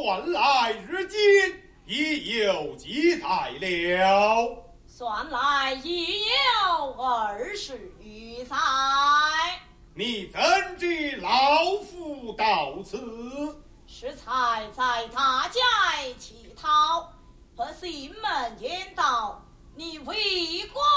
算来日今已有几载了？ 算来已有20余载。 你怎知老夫到此？ 适才在大街乞讨，和西门言道：“你为官